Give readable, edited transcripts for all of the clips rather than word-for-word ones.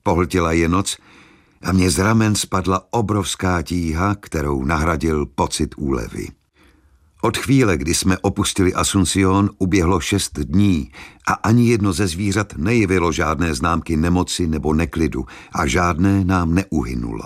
Pohltila je noc a mě z ramen spadla obrovská tíha, kterou nahradil pocit úlevy. Od chvíle, kdy jsme opustili Asuncion, uběhlo 6 dní a ani jedno ze zvířat nejevilo žádné známky nemoci nebo neklidu a žádné nám neuhynulo.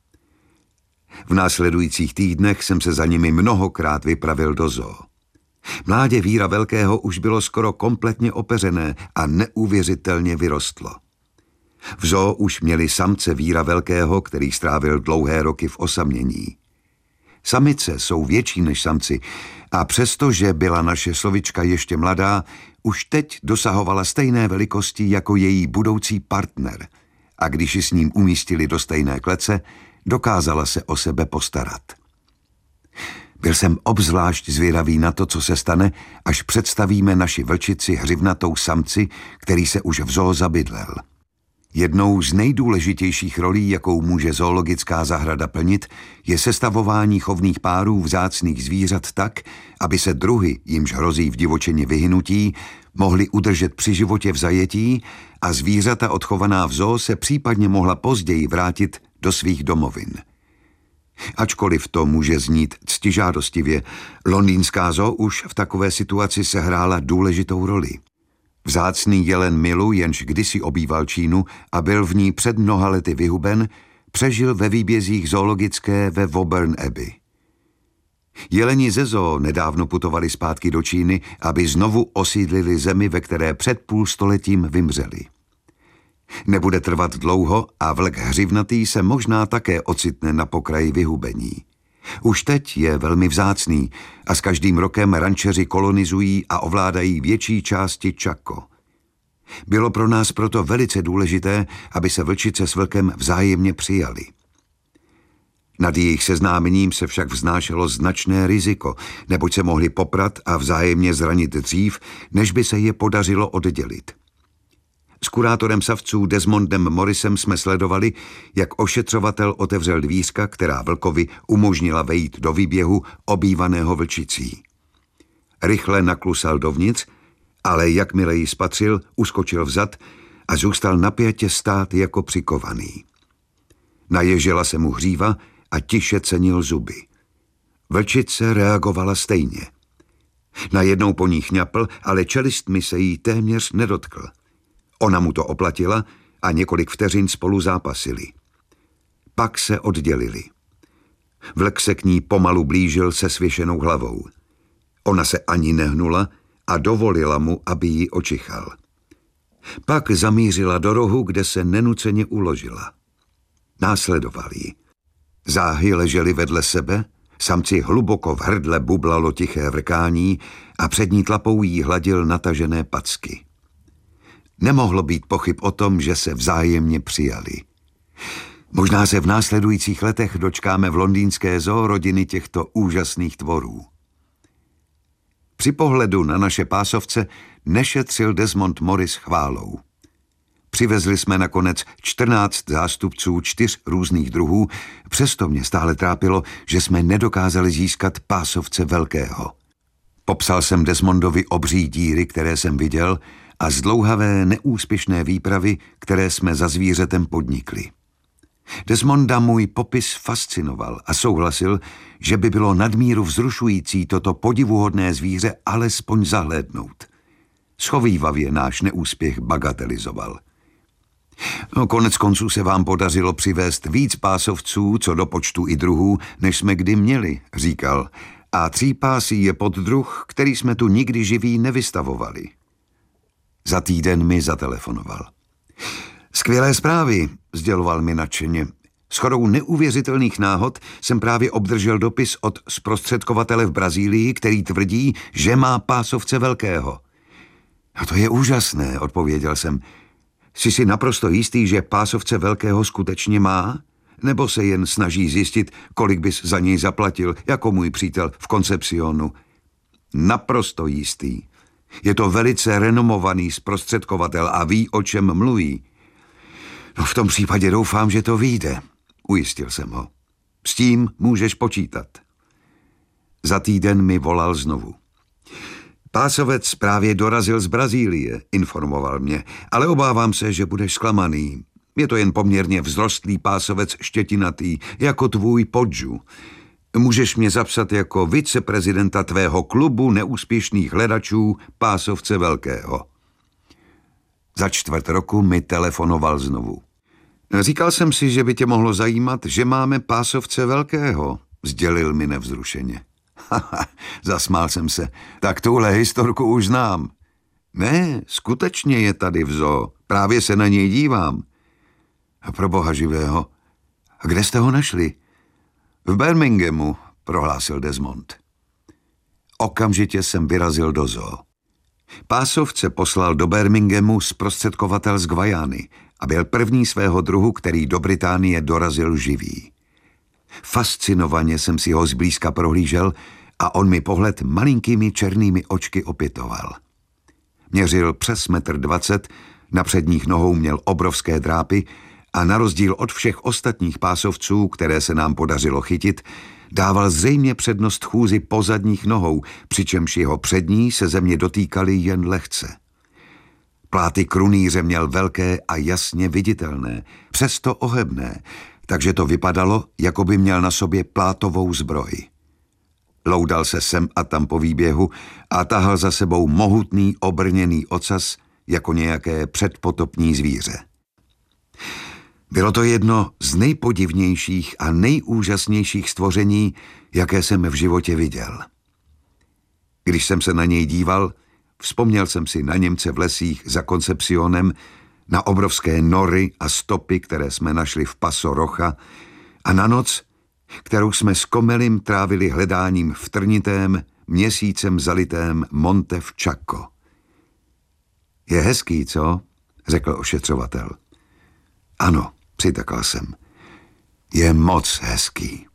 V následujících týdnech jsem se za nimi mnohokrát vypravil do zoo. Mládě Víra Velkého už bylo skoro kompletně opeřené a neuvěřitelně vyrostlo. V zoo už měli samce Víra Velkého, který strávil dlouhé roky v osamění. Samice jsou větší než samci a přestože byla naše slovička ještě mladá, už teď dosahovala stejné velikosti jako její budoucí partner a když ji s ním umístili do stejné klece, dokázala se o sebe postarat. Byl jsem obzvlášť zvědavý na to, co se stane, až představíme naši vlčici hřivnatou samci, který se už v zoo zabydlel. Jednou z nejdůležitějších rolí, jakou může zoologická zahrada plnit, je sestavování chovných párů vzácných zvířat tak, aby se druhy, jimž hrozí v divočině vyhynutí, mohly udržet při životě v zajetí a zvířata odchovaná v zoo se případně mohla později vrátit do svých domovin. Ačkoliv to může znít ctižádostivě, londýnská zoo už v takové situaci sehrála důležitou roli. Vzácný jelen Milu, jenž kdysi obýval Čínu a byl v ní před mnoha lety vyhuben, přežil ve výbězích zoologické ve Woburn Abbey. Jeleni ze zoo nedávno putovali zpátky do Číny, aby znovu osídlili zemi, ve které před půl stoletím vymřeli. Nebude trvat dlouho a vlk hřivnatý se možná také ocitne na pokraji vyhubení. Už teď je velmi vzácný a s každým rokem rančeři kolonizují a ovládají větší části Chaco. Bylo pro nás proto velice důležité, aby se vlčice s vlkem vzájemně přijali. Nad jejich seznámením se však vznášelo značné riziko, neboť se mohli poprat a vzájemně zranit dřív, než by se je podařilo oddělit. S kurátorem savců Desmondem Morrisem jsme sledovali, jak ošetřovatel otevřel dvířka, která vlkovi umožnila vejít do výběhu obývaného vlčicí. Rychle naklusal dovnitř, ale jakmile ji spatřil, uskočil vzad a zůstal napjatě stát jako přikovaný. Naježila se mu hříva a tiše cenil zuby. Vlčice reagovala stejně. Najednou po ní chňapl, ale čelistmi se jí téměř nedotkl. Ona mu to oplatila a několik vteřin spolu zápasili. Pak se oddělili. Vlk se k ní pomalu blížil se svěšenou hlavou. Ona se ani nehnula a dovolila mu, aby ji očichal. Pak zamířila do rohu, kde se nenuceně uložila. Následoval ji. Záhy ležely vedle sebe, samci hluboko v hrdle bublalo tiché vrkání a přední tlapou jí hladil natažené packy. Nemohlo být pochyb o tom, že se vzájemně přijali. Možná se v následujících letech dočkáme v londýnské zoo rodiny těchto úžasných tvorů. Při pohledu na naše pásovce nešetřil Desmond Morris chválou. Přivezli jsme nakonec 14 zástupců 4 různých druhů, přesto mě stále trápilo, že jsme nedokázali získat pásovce velkého. Popsal jsem Desmondovi obří díry, které jsem viděl, a zdlouhavé neúspěšné výpravy, které jsme za zvířetem podnikli. Desmonda můj popis fascinoval a souhlasil, že by bylo nadmíru vzrušující toto podivuhodné zvíře alespoň zahlédnout. Schovívavě náš neúspěch bagatelizoval. Konec konců se vám podařilo přivést víc pásovců, co do počtu i druhů, než jsme kdy měli, říkal, a 3 pásí je poddruh, který jsme tu nikdy živý nevystavovali. Za týden mi zatelefonoval. Skvělé zprávy, sděloval mi nadšeně. Shodou neuvěřitelných náhod jsem právě obdržel dopis od zprostředkovatele v Brazílii, který tvrdí, že má pásovce velkého. A to je úžasné, odpověděl jsem. Jsi si naprosto jistý, že pásovce velkého skutečně má? Nebo se jen snaží zjistit, kolik bys za něj zaplatil, jako můj přítel v Concepcionu? Naprosto jistý. Je to velice renomovaný zprostředkovatel a ví, o čem mluví. No v tom případě doufám, že to vyjde, ujistil jsem ho. S tím můžeš počítat. Za týden mi volal znovu. Pásovec právě dorazil z Brazílie, informoval mě, ale obávám se, že budeš zklamaný. Je to jen poměrně vzrostlý pásovec štětinatý, jako tvůj Podžu. Můžeš mě zapsat jako viceprezidenta tvého klubu neúspěšných hledačů pásovce velkého. Za 4 roku mi telefonoval znovu. Říkal jsem si, že by tě mohlo zajímat, že máme pásovce velkého, sdělil mi nevzrušeně. Haha, zasmál jsem se. Tak tuhle historku už znám. Ne, skutečně je tady v zoo. Právě se na něj dívám. A pro boha živého. A kde jste ho našli? V Birminghamu, prohlásil Desmond. Okamžitě jsem vyrazil do zoo. Pásovce poslal do Birminghamu zprostředkovatel z Guajány a byl první svého druhu, který do Británie dorazil živý. Fascinovaně jsem si ho zblízka prohlížel a on mi pohled malinkými černými očky opětoval. Měřil přes 1,20 m, na předních nohou měl obrovské drápy a na rozdíl od všech ostatních pásovců, které se nám podařilo chytit, dával zřejmě přednost chůzi po zadních nohou, přičemž jeho přední se země dotýkaly jen lehce. Pláty krunýře měl velké a jasně viditelné, přesto ohebné, takže to vypadalo, jako by měl na sobě plátovou zbroj. Loudal se sem a tam po výběhu a tahal za sebou mohutný obrněný ocas jako nějaké předpotopní zvíře. Bylo to jedno z nejpodivnějších a nejúžasnějších stvoření, jaké jsem v životě viděl. Když jsem se na něj díval, vzpomněl jsem si na Němce v lesích za Concepcionem, na obrovské nory a stopy, které jsme našli v Paso Rocha, a na noc, kterou jsme s Komelim trávili hledáním v trnitém, měsícem zalitém Monte v Chaco. Je hezký, co? Řekl ošetřovatel. Ano, přitakal jsem. Je moc hezký.